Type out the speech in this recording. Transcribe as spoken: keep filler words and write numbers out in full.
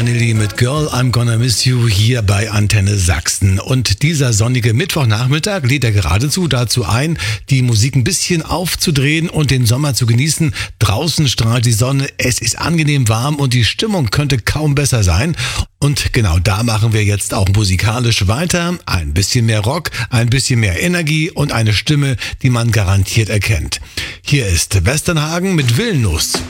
Nelly mit Girl, I'm Gonna Miss You hier bei Antenne Sachsen. Und dieser sonnige Mittwochnachmittag lädt er geradezu dazu ein, die Musik ein bisschen aufzudrehen und den Sommer zu genießen. Draußen strahlt die Sonne, es ist angenehm warm und die Stimmung könnte kaum besser sein. Und genau da machen wir jetzt auch musikalisch weiter. Ein bisschen mehr Rock, ein bisschen mehr Energie und eine Stimme, die man garantiert erkennt. Hier ist Westernhagen mit Vilnius.